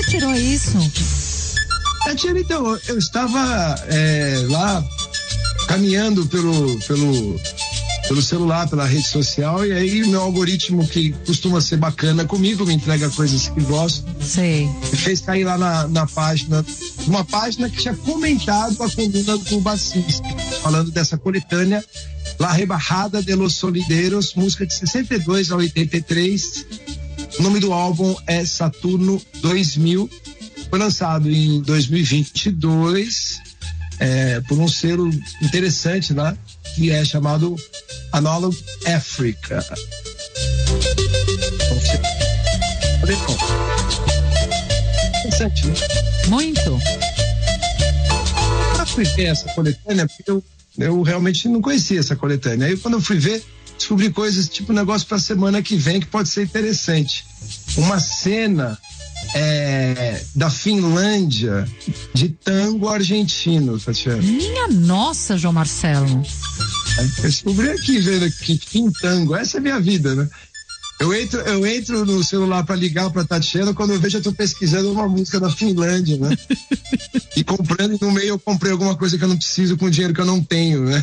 tirou isso? Tatiana, então, eu estava lá caminhando pelo celular, pela rede social, e aí meu algoritmo, que costuma ser bacana comigo, me entrega coisas que gosto. Sei. Me fez cair lá na página, uma página que tinha comentado a coluna do Bassista, falando dessa coletânea La Rebajada de los Solideiros, música de 62 a 83. O nome do álbum é Saturno 2000. Foi lançado em 2022 por um selo interessante, né? Que é chamado Analog Africa. Interessante, né? Muito. Eu fui ver essa coletânea porque eu realmente não conhecia essa coletânea. Aí quando eu fui ver, descobri coisas tipo negócio pra semana que vem que pode ser interessante. Uma cena da Finlândia de tango argentino, Tatiana. Minha nossa, João Marcelo. Eu descobri aqui, vendo aqui, tango, essa é a minha vida, né? Eu entro no celular para ligar para Tatiana, quando eu vejo eu tô pesquisando uma música da Finlândia, né? E comprando, e no meio eu comprei alguma coisa que eu não preciso com dinheiro que eu não tenho, né?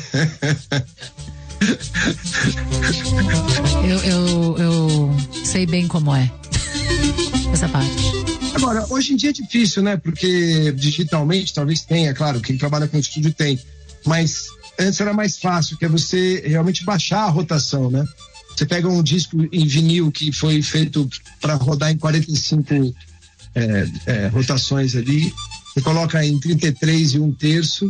Eu sei bem como é essa parte. Agora, hoje em dia é difícil, né? Porque digitalmente talvez tenha, claro, quem trabalha com estúdio tem, mas antes era mais fácil, que é você realmente baixar a rotação, né? Você pega um disco em vinil que foi feito para rodar em 45 rotações ali, você coloca em 33 e 1/3,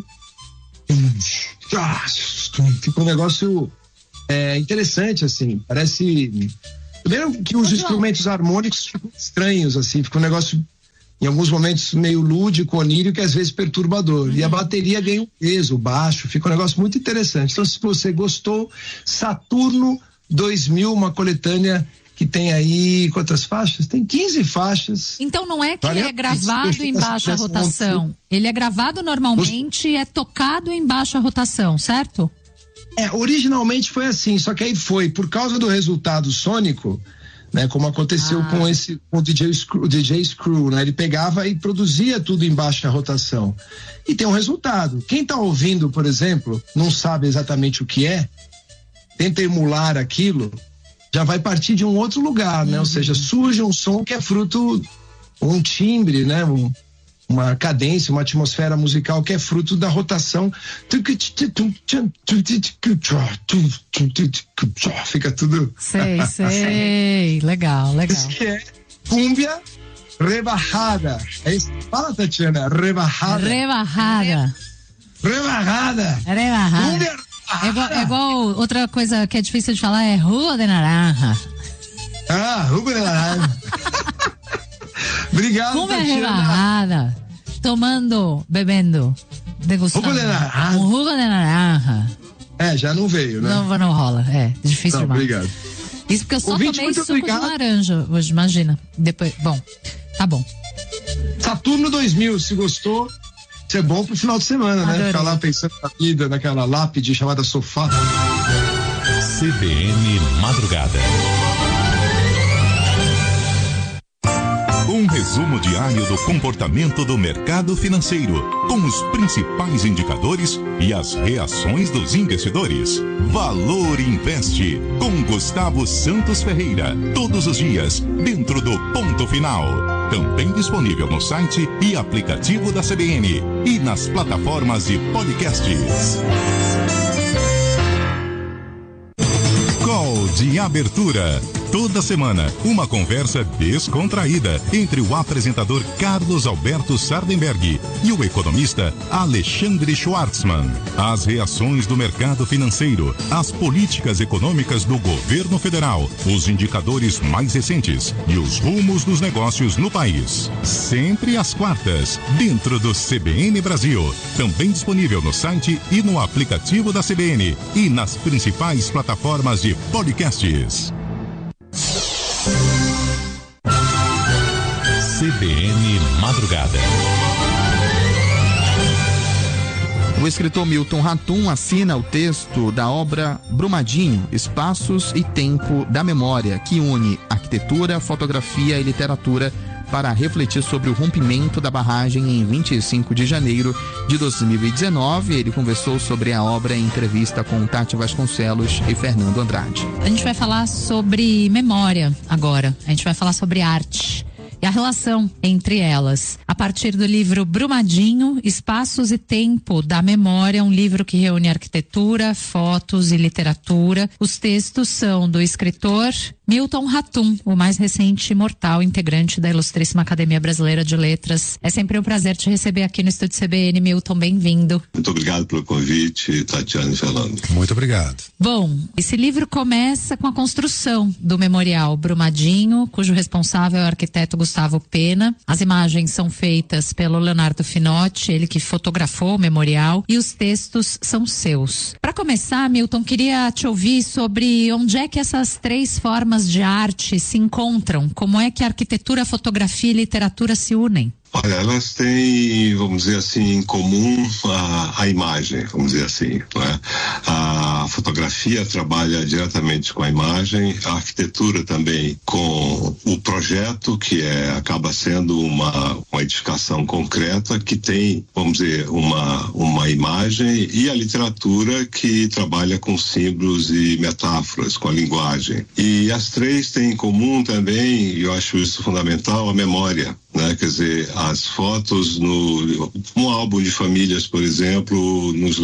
fica um negócio interessante, assim, parece... Primeiro que os instrumentos harmônicos ficam estranhos, assim, fica um negócio, em alguns momentos, meio lúdico, onírico, e às vezes perturbador. E a bateria ganha um peso, o baixo, fica um negócio muito interessante. Então, se você gostou, Saturno 2000, uma coletânea que tem aí, quantas faixas? Tem 15 faixas. Então não é que é gravado em baixa rotação, ele é gravado normalmente e é tocado em baixa rotação, certo? Originalmente foi assim, só que aí foi, por causa do resultado sônico, né, como aconteceu com o DJ Screw, né, ele pegava e produzia tudo em baixa rotação. E tem um resultado. Quem tá ouvindo, por exemplo, não sabe exatamente o que tenta emular aquilo, já vai partir de um outro lugar, né? Ou seja, surge um som que é fruto, um timbre, né? Uma cadência, uma atmosfera musical que é fruto da rotação. Fica tudo... Sei. Legal. Isso que é cúmbia rebajada. É isso? Fala, Tatiana. Rebajada. Cúmbia. É igual outra coisa que é difícil de falar, é Jugo de Naranja. Jugo de Naranja. Obrigado, Cúmbia rebajada. Bebendo, degustando. Um jugo de naranja. Já não veio, né? Não rola, difícil demais. Obrigado. Isso porque eu só tomei suco de laranja hoje, imagina. Depois, tá bom. Saturno 2000, se gostou, isso é bom pro final de semana, Adorei. né? Ficar lá pensando na vida, naquela lápide chamada sofá. CBN Madrugada. Um resumo diário do comportamento do mercado financeiro, com os principais indicadores e as reações dos investidores. Valor Investe, com Gustavo Santos Ferreira, todos os dias, dentro do Ponto Final. Também disponível no site e aplicativo da CBN e nas plataformas de podcasts. Call de abertura. Toda semana, uma conversa descontraída entre o apresentador Carlos Alberto Sardenberg e o economista Alexandre Schwartzman. As reações do mercado financeiro, as políticas econômicas do governo federal, os indicadores mais recentes e os rumos dos negócios no país. Sempre às quartas, dentro do CBN Brasil. Também disponível no site e no aplicativo da CBN e nas principais plataformas de podcasts. CBN Madrugada. O escritor Milton Ratum assina o texto da obra Brumadinho, Espaços e Tempo da Memória, que une arquitetura, fotografia e literatura para refletir sobre o rompimento da barragem em 25 de janeiro de 2019. Ele conversou sobre a obra em entrevista com Tati Vasconcelos e Fernando Andrade. A gente vai falar sobre memória agora. A gente vai falar sobre arte e a relação entre elas. A partir do livro Brumadinho, Espaços e Tempo da Memória, um livro que reúne arquitetura, fotos e literatura. Os textos são do escritor Milton Ratum, o mais recente imortal integrante da Ilustríssima Academia Brasileira de Letras. É sempre um prazer te receber aqui no Estúdio CBN, Milton, bem-vindo. Muito obrigado pelo convite, Tatiana e Fernando. Muito obrigado. Bom, esse livro começa com a construção do Memorial Brumadinho, cujo responsável é o arquiteto Gustavo Pena. As imagens são feitas pelo Leonardo Finotti, ele que fotografou o memorial, e os textos são seus. Para começar, Milton, queria te ouvir sobre onde é que essas três formas de arte se encontram, como é que a arquitetura, fotografia e literatura se unem? Olha, elas têm, vamos dizer assim, em comum a imagem, vamos dizer assim, né? A fotografia trabalha diretamente com a imagem, a arquitetura também com o projeto, que acaba sendo uma edificação concreta que tem, vamos dizer, uma imagem, e a literatura que trabalha com símbolos e metáforas, com a linguagem. E as três têm em comum também, e eu acho isso fundamental, a memória. Né? Quer dizer, as fotos um álbum de famílias, por exemplo, nos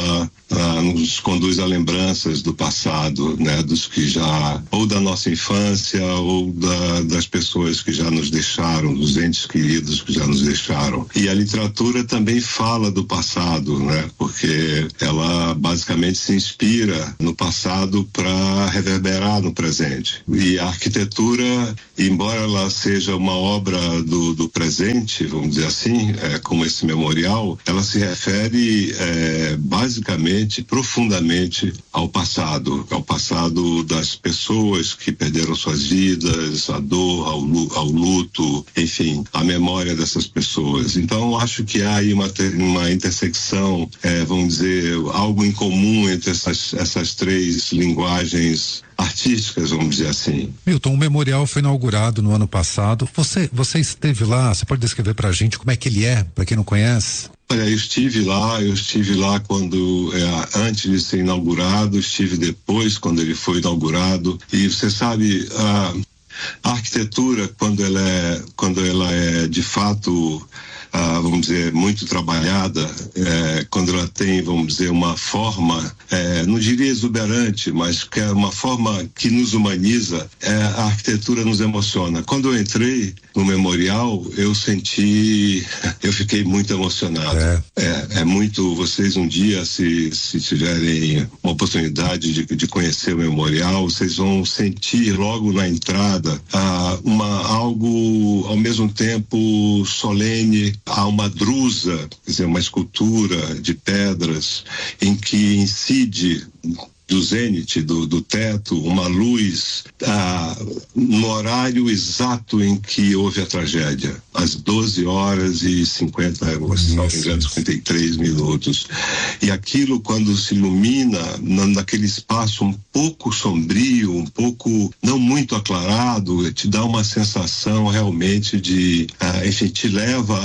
conduz a lembranças do passado, né? Dos que ou da nossa infância, ou das pessoas que já nos deixaram, dos entes queridos que já nos deixaram. E a literatura também fala do passado, né? Porque ela basicamente se inspira no passado para reverberar no presente. E a arquitetura, embora ela seja uma obra do presente, vamos dizer assim, como esse memorial, ela se refere basicamente, profundamente ao passado das pessoas que perderam suas vidas, a dor, ao luto, enfim, a memória dessas pessoas. Então, acho que há aí uma intersecção, vamos dizer, algo em comum entre essas três linguagens artísticas, vamos dizer assim. Milton, o memorial foi inaugurado no ano passado. Você esteve lá, você pode descrever pra gente como é que ele é, pra quem não conhece? Olha, eu estive lá quando, antes de ser inaugurado, estive depois quando ele foi inaugurado, e você sabe, a arquitetura, quando ela é de fato, vamos dizer, muito trabalhada, quando ela tem, vamos dizer, uma forma, não diria exuberante, mas que é uma forma que nos humaniza, a arquitetura nos emociona. Quando eu entrei no memorial, eu fiquei muito emocionado. É muito, vocês um dia, se tiverem uma oportunidade de conhecer o memorial, vocês vão sentir logo na entrada algo ao mesmo tempo solene. Há uma drusa, quer dizer, uma escultura de pedras em que incide do zênite, do teto, uma luz no horário exato em que houve a tragédia, às 12h53 minutos. E aquilo, quando se ilumina naquele espaço um pouco sombrio, um pouco não muito aclarado, te dá uma sensação realmente de, enfim, te leva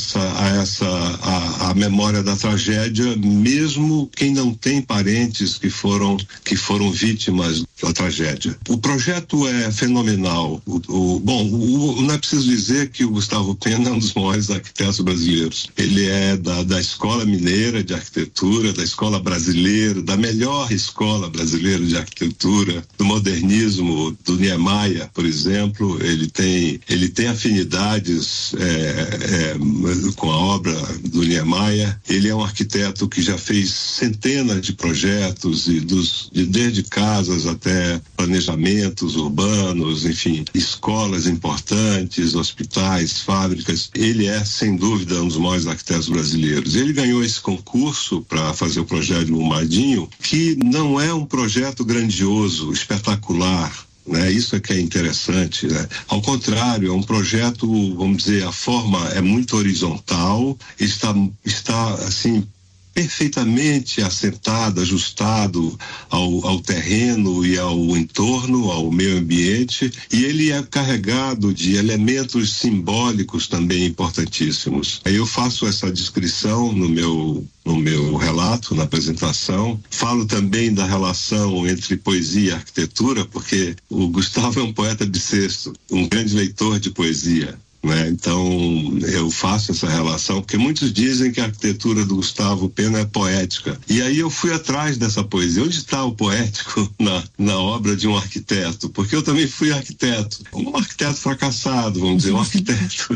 a memória da tragédia, mesmo quem não tem parentes que foram vítimas da tragédia. O projeto é fenomenal. Não é preciso dizer que o Gustavo Pena é um dos maiores arquitetos brasileiros. Ele é da Escola Mineira de Arquitetura, da Escola Brasileira, da melhor Escola Brasileira de Arquitetura, do modernismo, do Niemeyer, por exemplo. Ele tem afinidades com a obra do Niemeyer. Ele é um arquiteto que já fez centenas de projetos, desde casas até planejamentos urbanos, enfim, escolas importantes, hospitais, fábricas. Ele é, sem dúvida, um dos maiores arquitetos brasileiros. Ele ganhou esse concurso para fazer o projeto do Brumadinho, que não é um projeto grandioso, espetacular, né? Isso é que é interessante, né? Ao contrário, é um projeto, vamos dizer, a forma é muito horizontal, está assim, perfeitamente assentado, ajustado ao terreno e ao entorno, ao meio ambiente, e ele é carregado de elementos simbólicos também importantíssimos. Aí eu faço essa descrição no meu relato, na apresentação. Falo também da relação entre poesia e arquitetura, porque o Gustavo é um poeta bissexto, um grande leitor de poesia. Então eu faço essa relação, porque muitos dizem que a arquitetura do Gustavo Pena é poética, e aí eu fui atrás dessa poesia. Onde está o poético na obra de um arquiteto? Porque eu também fui arquiteto, um arquiteto fracassado, vamos dizer, um arquiteto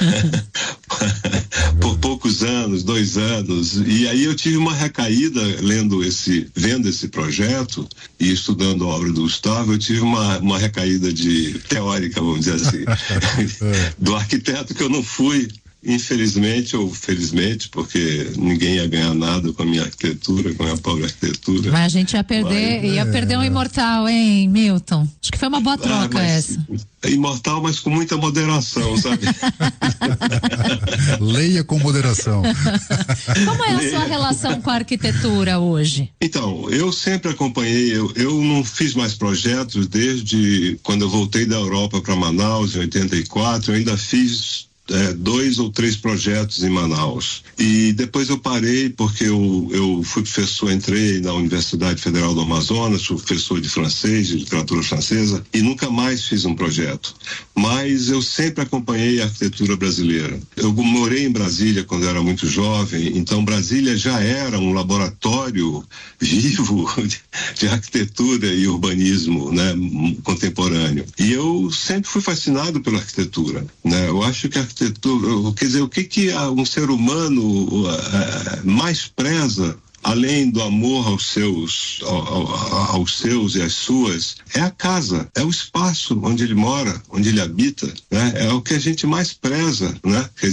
por poucos anos, 2 anos, e aí eu tive uma recaída vendo esse projeto e estudando a obra do Gustavo. Eu tive uma recaída teórica, vamos dizer assim, do arquiteto que eu não fui, infelizmente ou felizmente, porque ninguém ia ganhar nada com a minha arquitetura, com a minha pobre arquitetura. Mas a gente ia perder um imortal, hein, Milton? Acho que foi uma boa troca essa. Imortal, mas com muita moderação, sabe? Leia com moderação. Como é a sua relação com a arquitetura hoje? Então, eu sempre acompanhei, eu não fiz mais projetos desde quando eu voltei da Europa para Manaus em 84, eu ainda fiz 2 ou 3 projetos em Manaus. E depois eu parei porque eu fui professor, entrei na Universidade Federal do Amazonas, fui professor de francês, de literatura francesa, e nunca mais fiz um projeto. Mas eu sempre acompanhei a arquitetura brasileira. Eu morei em Brasília quando eu era muito jovem, então Brasília já era um laboratório vivo de arquitetura e urbanismo, contemporâneo. E eu sempre fui fascinado pela arquitetura, Eu acho que a arquitetura, quer dizer, o que um ser humano mais preza, além do amor aos seus e às suas, é a casa, é o espaço onde ele mora, onde ele habita, É o que a gente mais preza, Quer